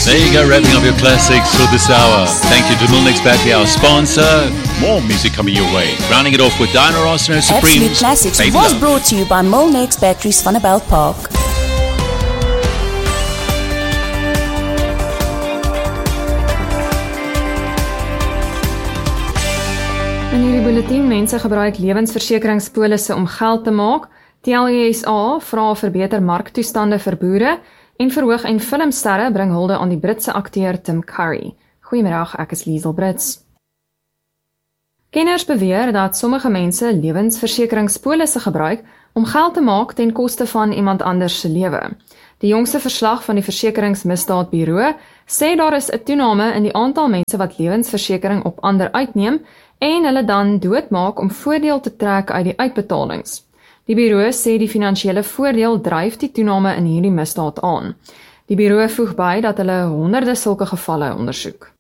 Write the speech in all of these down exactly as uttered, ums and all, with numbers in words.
There you go, wrapping up your classics for this hour. Thank you to Milnex Battery, our sponsor. More music coming your way. Rounding it off with Diana Ross and her Supremes. Absolute Classics Baby was Love. brought to you by Milnex Batteries Vanderbilt Park. In hierdie bulletin, mense gebruik lewensversekeringspolisse om geld te maak. T L E S A vra vir beter marktoestande vir boere en verhoog en filmsterre bring hulde aan die Britse akteur Tim Curry. Goeiemiddag, ek is Liesel Brits. Kenners beweer dat sommige mense lewensversekeringspolisse gebruik om geld te maak ten koste van iemand anders se lewe. Die jongste verslag van die Versekeringsmisdaadbureau sê daar is 'n toename in die aantal mense wat lewensversekering op ander uitneem en hulle dan doodmaak om voordeel te trek uit die uitbetalings. Die bureau sê die finansiële voordeel dryf die toename in hierdie misdaad aan. Die bureau voeg by dat hulle honderde sulke gevalle ondersoek.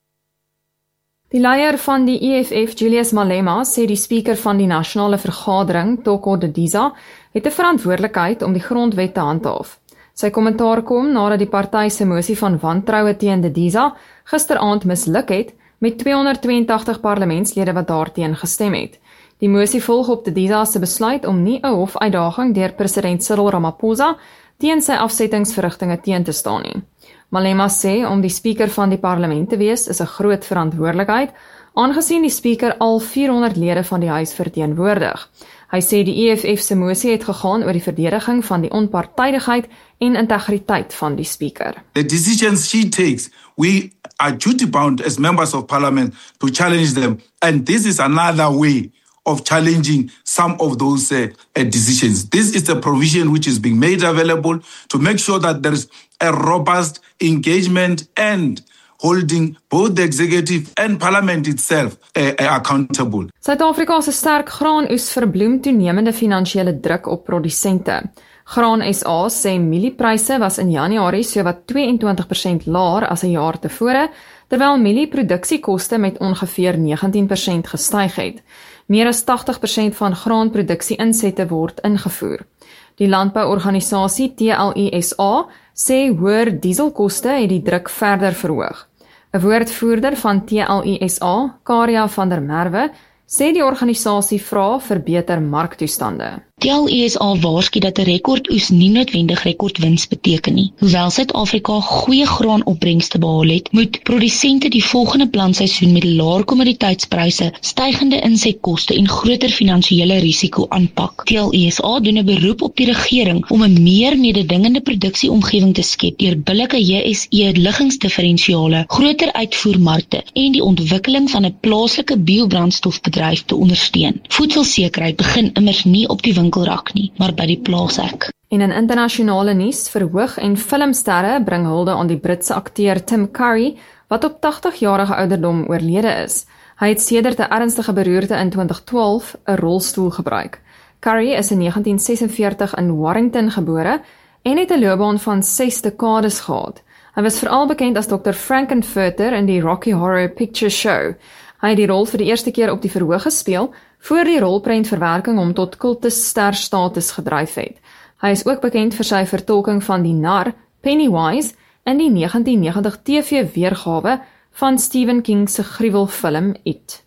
Die leier van die E F F, Julius Malema, sê die speaker van die nasionale vergadering, Toko Didiza, het 'n verantwoordelikheid om die grondwet te handhaaf. Sy kommentaar kom nadat die party se mosie van wantroue teen Didiza gisteraand misluk het met tweehonderdtweeëntagtig parlementslede wat daarteen gestem het. Die mosie volg op Didiza se besluit om nie 'n hofuitdaging deur president Cyril Ramaphosa teen sy afsettingsverrigtinge teen te staan nie. Malema sê om die speaker van die parlement te wees is 'n groot verantwoordelikheid, aangesien die speaker al vierhonderd lede van die huis verteenwoordig. Hy sê die E F F se mosie het gegaan oor die verdediging van die onpartydigheid en integriteit van die speaker. The decisions she takes, we are duty-bound as members of parliament to challenge them. And this is another way of challenging some of those uh, uh, decisions. This is the provision which is being made available to make sure that there is a robust engagement and holding both the executive and parliament itself uh, uh, accountable. Suid-Afrika se sterk graanoes verbloem toenemende finansiële druk op produsente. Graan S A sê mieliepryse was in Januarie sowat tweeëntwintig persent laer as 'n jaar tevore, terwyl mielieproduksiekoste met ongeveer negentien persent gestyg het. Meer as tagtig persent van graanproduksie-insette word ingevoer. Die landbouorganisasie T L E S A sê hoër dieselkoste het die druk verder verhoog. 'n Woordvoerder van T L E S A, Karia van der Merwe, sê die organisasie vra vir beter marktoestande. T L E S A waarsku dat 'n rekordoes nie noodwendig rekordwins beteken nie. Hoewel Suid-Afrika goeie graanopbrengste behaal het, moet produsente die volgende plantseisoen met laer kommoditeitspryse, stygende insetkoste en groter finansiële risiko aanpak. T L E S A doen 'n beroep op die regering om 'n meer mededingende produksieomgewing te skep deur billike J S E-liggingsdifferensiale, groter uitvoermarkte en die ontwikkeling van 'n plaaslike biobrandstofbedryf te ondersteun. Voedselsekerheid begin immers nie op die winkelrak nie, maar by die plaashek. En in internasionale nuus, verhoog en filmsterre bring hulde aan die Britse akteur Tim Curry, wat op tagtig-jarige ouderdom oorlede is. Hy het sedert 'n ernstige beroerte in twintig twaalf 'n rolstoel gebruik. Curry is in negentien sesenveertig in Warrington gebore en het 'n loopbaan van ses dekades gehad. Hy was veral bekend as dokter Frankenfurter in die Rocky Horror Picture Show. Hy het die rol vir die eerste keer op die verhoog gespeel, voor die rolprentverwerking hom tot kultusster-status gedryf het. Hy is ook bekend vir sy vertolking van die nar, Pennywise, in die negentien negentig T V-weergawe van Stephen King se gruwelfilm It.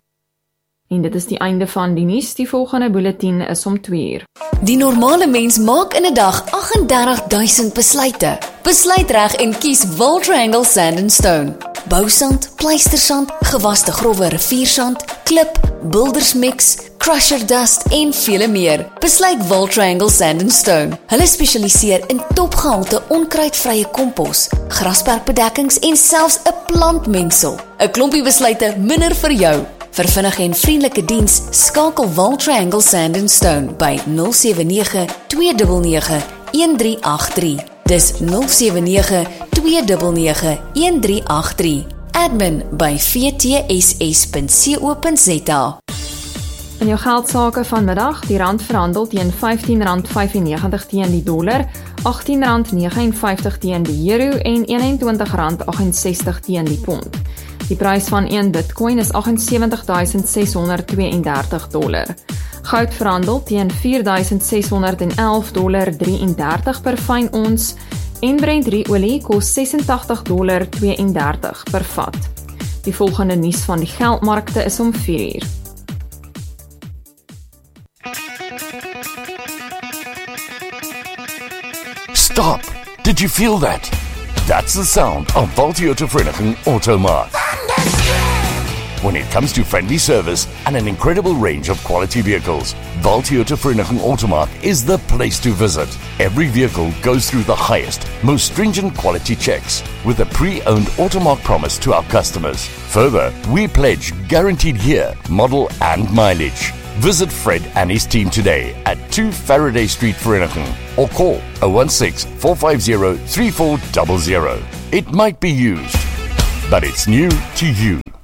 En dit is die einde van die nuus. Die volgende bulletin is om twee uur. Die normale mens maak in 'n dag agt en dertig duisend besluite. Besluit reg en kies Wil Triangle Sand and Stone. Bousand, pleistersand, gewaste growwe riviersand, klip, bouldersmix, crusher dust en vele meer. Besluit Wil Triangle Sand and Stone. Hulle spesialiseer in topgehalte onkruidvrye kompos, grasperkbedekkings en selfs 'n plantmengsel. 'n Klompie besluite minder vir jou. Vir vinnige en vriendelike diens, skakel Wil Triangle Sand and Stone by nul sewe nege twee nege nege een drie agt drie. Dis nul sewe nege twee nege nege een drie agt drie. Admin by v t s s punt co punt z a. In jou geldsaake vanmiddag, die rand verhandel teen vyftien rand vyfennegentig teen die dollar, agttien rand vyf nege nege teen die euro en eenentwintig rand agt en sestig teen die pond. Die prys van een bitcoin is agt en sewentig duisend ses honderd twee en dertig dollar. Goud verhandel teen vier duisend ses honderd elf dollar drieëndertig per fyn ons En Brent olie kos ses en tagtig dollar twee en dertig per vat. Die volgende nuus van die geldmarkte is om vier uur. Stop! Did you feel that? That's the sound of Valtioto Vereniging Automark. When it comes to friendly service and an incredible range of quality vehicles, Valtioto Vereniging Automark is the place to visit. Every vehicle goes through the highest, most stringent quality checks with a pre-owned Automark promise to our customers. Further, we pledge guaranteed year, model and mileage. Visit Fred and his team today at two Faraday Street, Vereniging, or call zero one six, four five zero, three four zero zero. It might be used, but it's new to you.